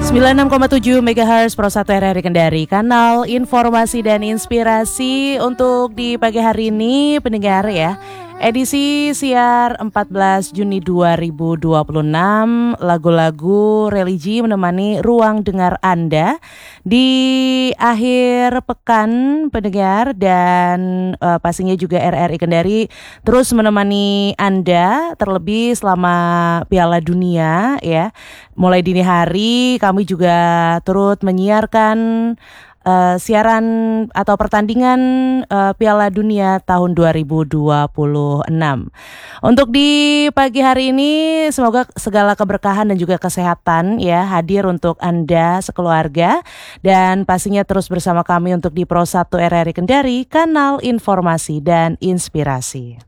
96,7 MHz Pro 1 RRI Kendari, kanal informasi dan inspirasi untuk di pagi hari ini pendengar ya. Edisi siar 14 Juni 2026, lagu-lagu religi menemani ruang dengar Anda di akhir pekan pendengar, dan pastinya juga RRI Kendari terus menemani Anda terlebih selama Piala Dunia ya. Mulai dini hari kami juga turut menyiarkan siaran atau pertandingan Piala Dunia tahun 2026. Untuk di pagi hari ini semoga segala keberkahan dan juga kesehatan ya hadir untuk Anda sekeluarga, dan pastinya terus bersama kami untuk di Pro 1 RRI Kendari, kanal informasi dan inspirasi.